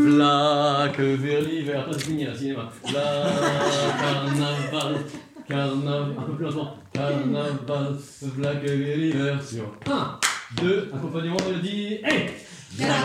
V'là que vers l'hiver, pas de finir le cinéma. V'là carnaval, carnaval, un peu plus lentement. Carnaval, v'là que vers l'hiver sur 1, 2, accompagnement mélodie, et